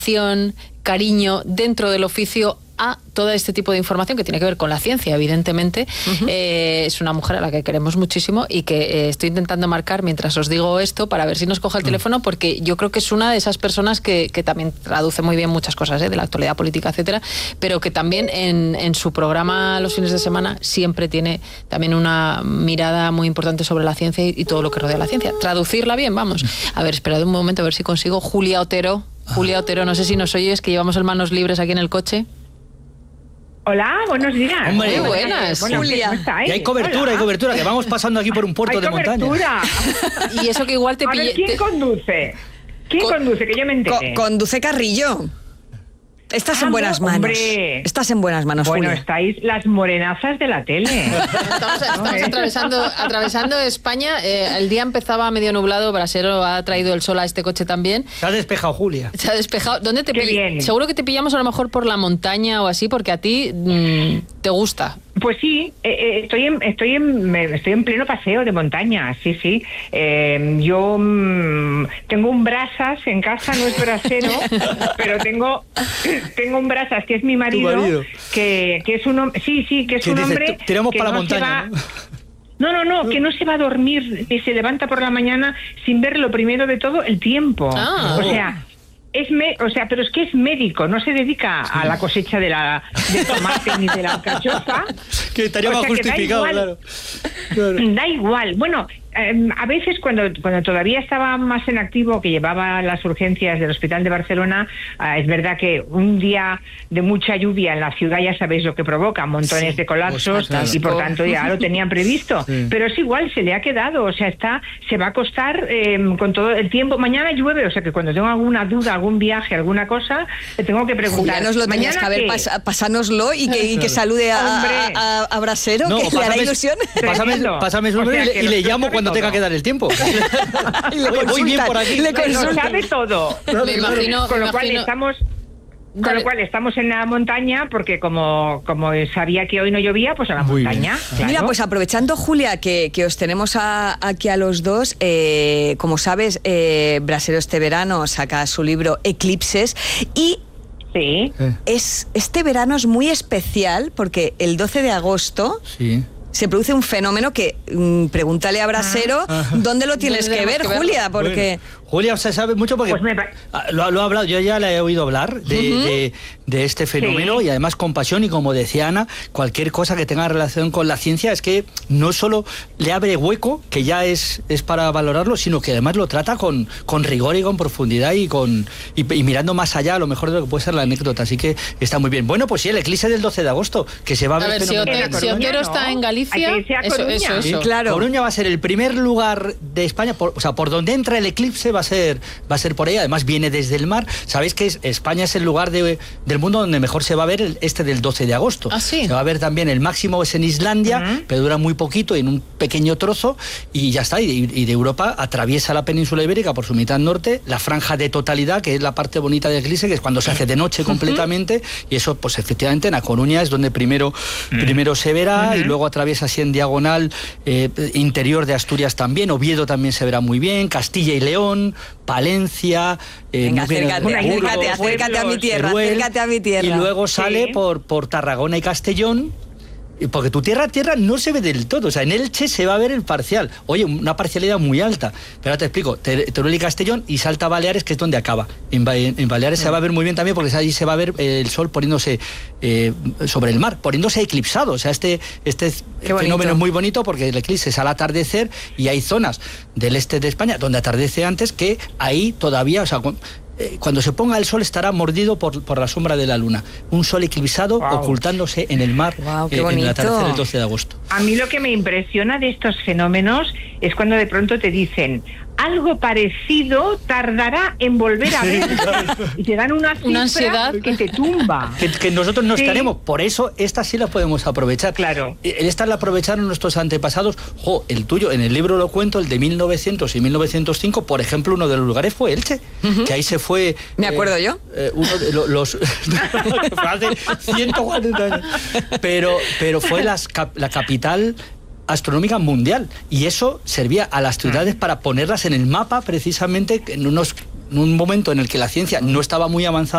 cariño dentro del oficio a todo este tipo de información que tiene que ver con la ciencia, evidentemente. Es una mujer a la que queremos muchísimo y que estoy intentando marcar mientras os digo esto para ver si nos coge el teléfono, porque yo creo que es una de esas personas que también traduce muy bien muchas cosas de la actualidad política, etcétera, pero que también en su programa los fines de semana siempre tiene también una mirada muy importante sobre la ciencia y todo lo que rodea la ciencia. Traducirla bien, vamos. A ver, esperad un momento a ver si consigo. Julia Otero, no sé si nos oyes, que llevamos el manos libres aquí en el coche. Hola, buenos días. Hombre, buenas. Bueno, Julia. Y hay cobertura, que vamos pasando aquí por un puerto de montaña. Y eso que igual te pille. A ver, ¿quién conduce? ¿Quién conduce? Que yo me entere. Conduce Carrillo. Estás en buenas manos. Hombre. Estás en buenas manos, Bueno, Julia. estáis las morenazas de la tele. Estamos atravesando España. El día empezaba medio nublado. Brasero ha traído el sol a este coche también. Se ha despejado, Julia. Se ha despejado. ¿Dónde te pillamos? Seguro que te pillamos a lo mejor por la montaña o así, porque a ti te gusta. Pues sí, estoy en pleno paseo de montaña, sí. Yo tengo un Brasas en casa, no es brasero, pero tengo un Brasas que es mi marido, que es un hombre, que es un hombre tiramos que para la no montaña, No, que no se va a dormir ni se levanta por la mañana sin ver lo primero de todo, el tiempo. Pero es que es médico, no se dedica a la cosecha de tomate ni de la alcachofa. Que estaría más justificado, claro. Da igual. Bueno, a veces cuando todavía estaba más en activo, que llevaba las urgencias del Hospital de Barcelona, es verdad que un día de mucha lluvia en la ciudad ya sabéis lo que provoca, montones de colapsos, y por tanto ya lo tenían previsto. Pero es igual, se le ha quedado, se va a acostar con todo el tiempo. Mañana llueve, o sea que cuando tengo alguna duda, algún viaje, alguna cosa, le tengo que preguntar. Julia, nos lo tenías que haber, pasárnoslo y que salude a Brasero, que le hará ilusión. Pásame su número y le llamo cuando tenga que dar el tiempo. Voy bien por aquí. Lo sabe todo. Me imagino. Con lo cual estamos en la montaña, porque como sabía que hoy no llovía, pues a la montaña. Claro. Mira, pues aprovechando, Julia, que os tenemos aquí a los dos, como sabes, Brasero este verano saca su libro Eclipses y sí. Este verano es muy especial porque el 12 de agosto... Sí. Se produce un fenómeno que, pregúntale a Brasero, ¿dónde lo tienes que ver, Julia? Porque... Julia, se sabe mucho porque lo ha hablado, yo ya le he oído hablar de este fenómeno, y además con pasión, y como decía Ana, cualquier cosa que tenga relación con la ciencia es que no solo le abre hueco, que ya es para valorarlo, sino que además lo trata con rigor y con profundidad y mirando más allá a lo mejor de lo que puede ser la anécdota, así que está muy bien. Bueno, pues sí, el eclipse del 12 de agosto, que se va a ver... Si Otero está en Galicia, eso. Sí, claro. Coruña va a ser el primer lugar de España, por donde entra el eclipse va a ser por ahí, además viene desde el mar. Sabéis que España es el lugar del mundo donde mejor se va a ver del 12 de agosto. ¿Sí? Se va a ver también, el máximo es en Islandia, pero dura muy poquito, en un pequeño trozo, y ya está. Y de Europa atraviesa la península ibérica por su mitad norte, la franja de totalidad, que es la parte bonita del eclipse, que es cuando se hace de noche completamente, y eso, pues efectivamente, en A Coruña es donde primero se verá, y luego atraviesa así en diagonal interior de Asturias también, Oviedo también se verá muy bien, Castilla y León, Palencia, venga, acércate a mi tierra, y luego sale por Tarragona y Castellón, porque tu tierra no se ve del todo, o sea, en Elche se va a ver el parcial, oye, una parcialidad muy alta, pero ahora te explico, Teruel y Castellón, y salta a Baleares, que es donde acaba. En Baleares se va a ver muy bien también, porque allí se va a ver el sol poniéndose sobre el mar, poniéndose eclipsado, o sea, este fenómeno es muy bonito, porque el eclipse es al atardecer, y hay zonas del este de España donde atardece antes, que ahí todavía, o sea, cuando se ponga el sol estará mordido por la sombra de la luna. Un sol eclipsado ocultándose en el mar en el atardecer del 12 de agosto. A mí lo que me impresiona de estos fenómenos es cuando de pronto te dicen algo parecido tardará en volver a ver. Y te dan una ansiedad que te tumba. Que nosotros no estaremos. Por eso estas sí las podemos aprovechar. Claro. Estas las aprovecharon nuestros antepasados. El tuyo, en el libro lo cuento, el de 1900 y 1905, por ejemplo, uno de los lugares fue Elche, que ahí se fue... ¿Me acuerdo yo? Uno de los... hace 140 años. Pero fue la capital astronómica mundial, y eso servía a las ciudades para ponerlas en el mapa, precisamente en un momento en el que la ciencia no estaba muy avanzada.